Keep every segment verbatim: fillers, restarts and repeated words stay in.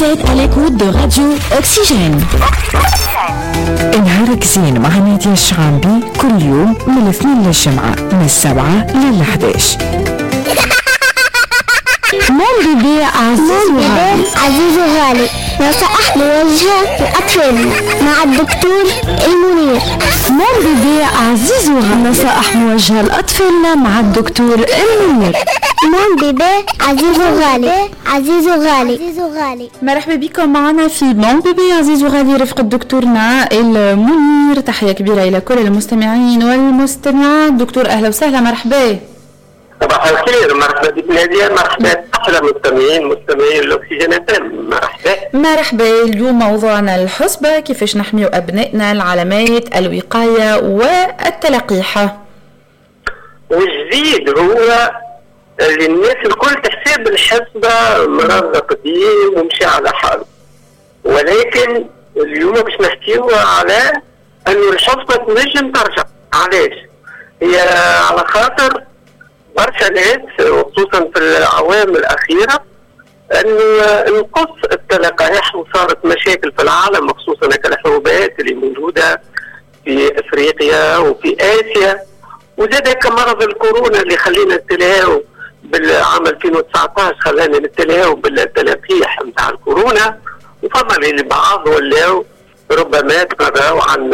êtes à l'écoute de Radio Oxygène. نهارك زين مع نادية الشعرانبي كل يوم من الاثنين للجمعة من السبعة للحداش. مون بيبي عزيز وغالي عزيز وغالي نصائح موجهة للأطفال مع الدكتور المنير. مون بيبي عزيز وغالي نصائح موجهة لأطفالنا مع الدكتور المنير. مون بيبي عزيز وغالي عزيز وغالي عزيز وغالي. مرحبا بكم معنا في مون بيبي عزيز وغالي رفقة الدكتور نائل منير. تحية كبيرة إلى كل المستمعين والمستمعات. دكتور أهلا وسهلا، مرحبا. صباح الخير، مرحبا بك نادية، مرحبا أحلى مستمعين مستمعين الأكسجين اف ام. مرحبا مرحبا. اليوم موضوعنا الحسبة، كيفاش نحميو أبنائنا العلامات الوقاية والتلقيح. والجديد هو اللي الناس الكل تحسب الحسبة مرض قديم ومشي على حاله، ولكن اليوم باش نحكيو على أنه الحسبة تنجم ترجع. علاش؟ هي على خاطر برشا ناس وخصوصا في العوام الأخيرة أنه انقص التلقيح وصارت مشاكل في العالم، خصوصا الحروبات اللي موجودة في أفريقيا وفي آسيا، وزاد كمرض الكورونا اللي خلينا نتلهاو بالعام ألفين وتسعطاش، خلانا نتلهاو بالتلقيح نتاع الكورونا، وفما اللي بعض ولاو ربما تقراو عن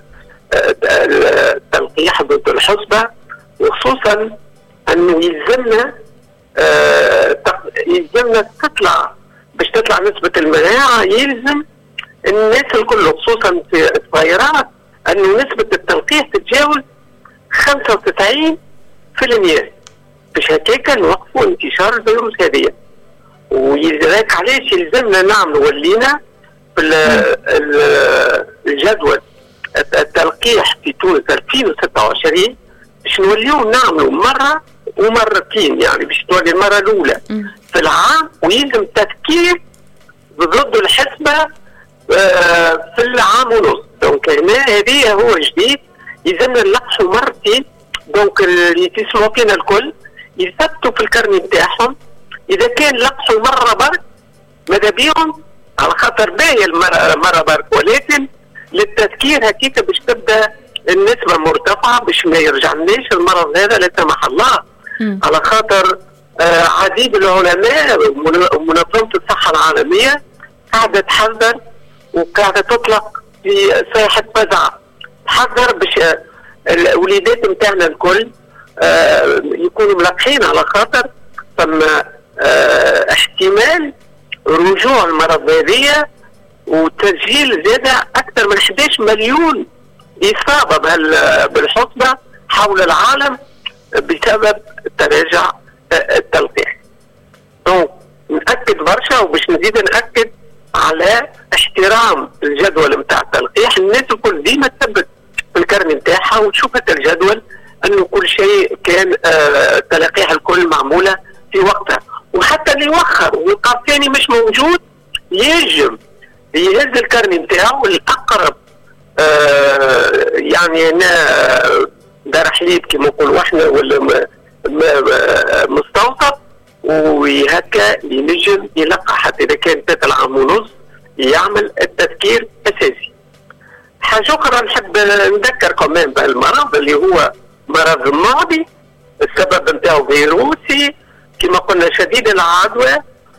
التلقيح ضد الحصبة، وخصوصا انه يلزمنا آه يلزمنا تطلع باش تطلع نسبة المناعة، يلزم الناس الكل خصوصا في الصغيرات انه نسبة التلقيح تتجاوز خمسة وتسعين بالمئة باش هكاك نوقفوا انتشار الفيروس هذه. ويذاك علاش يلزمنا نعمل ولينا في الجدول التلقيح في تونس ألفين وستة وعشرين باش نوليو نعملوا مرة ومرتين، يعني باش تولي المرة الأولى في العام، ويلزم تفكير ضد الحسبة آه في العام ونص. دونك هنا هذه هو جديد، يلزمنا نلقحوا مرتين. دونك اللي تسمعوا فينا الكل يثبتوا في الكرني نتاعهم، إذا كان لقحوا مرة برك ماذا بيهم على خاطر باهي المرة مرة برك، ولكن للتذكير هكيك باش تبدا النسبة مرتفعة باش ما يرجعناش المرض هذا لا سمح الله. م. على خاطر آه عديد العلماء ومنظمة الصحة العالمية قاعدة تحذر وقاعدة تطلق في صيحة فزع، تحذر باش الوليدات نتاعنا الكل آه يكونوا ملقحين، على خاطر ثم آه احتمال رجوع المرض هذه وتسجيل زيادة أكثر من أحد عشر مليون إصابة بالحصبة حول العالم بسبب تراجع التلقيح. دونك نأكد برشا، وباش نزيد نأكد على احترام الجدول نتاع التلقيح. الناس الكل ديما تثبت في الكرني نتاعها وتشوف هذا الجدول انه كل شيء كان آه تلقيح الكل معمولة في وقتها، وحتى اللي يوخر ويلقى ثاني مش موجود يجب يهز الكرني نتاعو الأقرب آه يعني انا دار حليب كما نقولوا احنا ولا مستوصف، وهكا ينجم يلقى حتى اذا كان ثلاث العام ونص يعمل التذكير اساسي. حاجه اخرى نحب نذكر كمان بالمرض اللي هو مرض معدي، السبب نتاعو فيروسي كما قلنا شديد العدوى.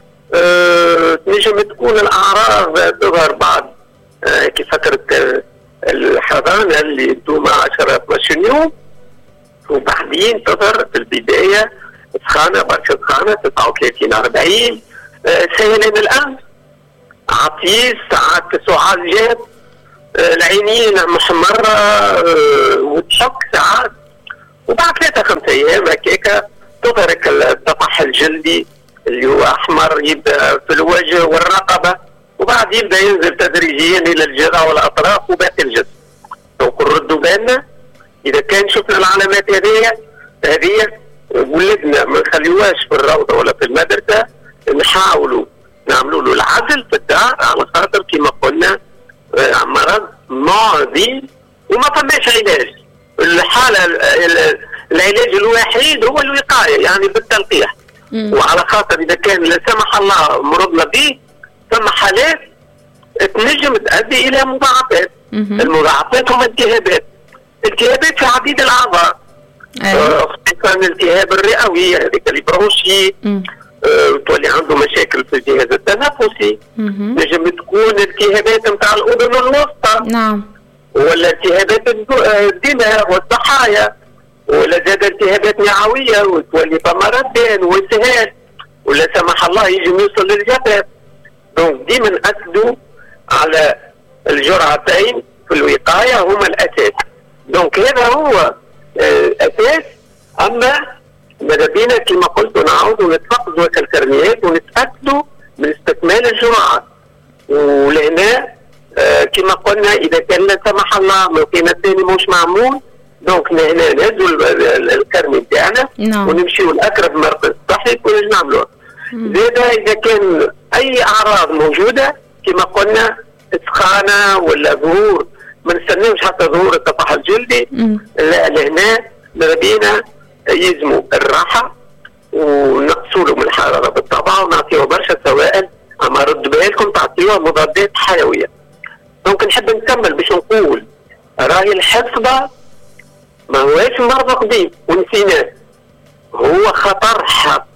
أه تنجم تكون الاعراض تظهر بعد أه كي فتره الحضانه اللي تدوم عشرة اثنا عشر يوم، وبعدين تظهر في البدايه سخانه برشا سخانه تسعة وثلاثين أربعين، أه سيلان الانف، عطيس، ساعات سعالجات، أه العينين محمره، أه وتشك ساعات، وبعد ثلاثة خمسة ايام هكاك تظهر الطفح الجلدي اللي هو احمر، يبدا في الوجه والرقبه، وبعد يبدا ينزل تدريجيا الى الجذع والاطراف وباقي الجسم. دونك نردوا بالنا اذا كان شفنا العلامات هذه هذه ولدنا ما نخليوهاش في الروضه ولا في المدرسه، نحاولوا نعملوا له العزل في الدار، على خاطر كما قلنا مرض معدي وما فماش علاج. الحاله العلاج الوحيد هو الوقايه، يعني بالتلقيح. وعلى خاطر اذا كان لا سمح الله مرضنا به ثم حالات تنجم تؤدي الى مضاعفات. المضاعفات هم التهابات التهابات في عديد الاعضاء، خصوصا الالتهاب الرئوي هذيك البرونشيت، أه تولي عنده مشاكل في الجهاز التنفسي. نجم تكون التهابات نتاع الاذن الوسطى، نعم، ولا التهابات الدماغ والصحايا، ولا زاد التهابات معويه وتولي فما ردان واسهال، ولا سمح الله يجي يوصل للجفاف. دونك ديما نأكدوا على الجرعتين في الوقايه هما الاساس. دونك هذا هو آه اساس. اما ماذا بينا كما قلت نعاودوا نتفقدوا الكرنيات ونتاكدوا من استكمال الجرعات. ولهنا آه كما قلنا اذا كان لا سمح الله موقعنا الثاني مش معمول، دونك هنا نهزوا الكرني بتاعنا ونمشيوا لاقرب مركز صحي يكون نعملوه. زيادة اذا كان اي اعراض موجوده كما قلنا سخانه ولا ظهور، ما نستناوش حتى ظهور الطفح الجلدي، لا لهنا ماذا بينا يلزموا الراحه ونقصوا لهم الحراره بالطبع ونعطيوه برشا سوائل. اما ردوا بالكم تعطيوها مضادات حيويه. دونك نحب نكمل باش نقول راهي الحصبه ما هواش مرض قديم ونسيناه، هو خطر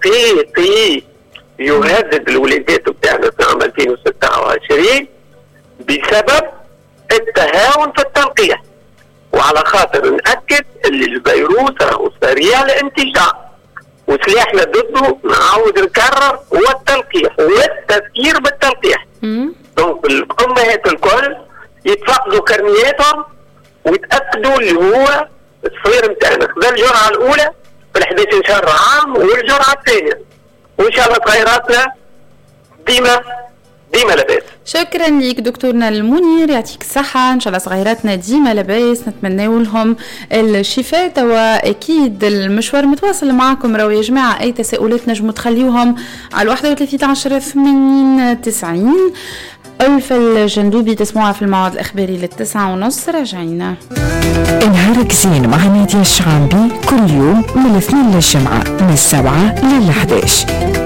حقيقي يهدد الولادات بتاعنا في عام ألفين وستة وعشرين بسبب التهاون في التلقيح. وعلى خاطر نأكد اللي الفيروس راهو سريع الانتشار وسلاحنا ضده نعاود نكرر هو التلقيح والتفكير بالتلقيح. دونك الأمهات الكل يتفقدوا كرنياتهم ويتأكدوا اللي هو الصغير نتاعنا خذا الجرعة الأولى في الحداش شهر عام والجرعة الثانية، وإن شاء الله تغيراتنا ديما ديما لاباس. شكرا لك دكتورنا المنير، يعطيك الصحة. إن شاء الله صغيراتنا ديما لاباس، نتمنى لهم الشفاء. واكيد المشوار متواصل معكم. راهو يا جماعة أي تساؤلات نجموا تخليوهم على واحد وثلاثين عشرة ثمانين تسعين. ألف الجندوبي تسمعها في الموعد الإخباري للتسعة ونص. راجعينا نهارك زين مع نادية الشعرانبي كل يوم من الاثنين للجمعة من السبعة للحداش.